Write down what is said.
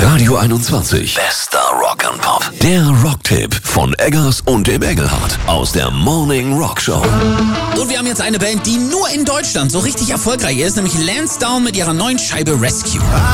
Radio 21. Bester Rock and Pop. Der Rocktipp von Eggers und dem Engelhardt aus der Morning Rock Show. Und wir haben jetzt eine Band, die nur in Deutschland so richtig erfolgreich ist, nämlich Lansdowne mit ihrer neuen Scheibe Rescue.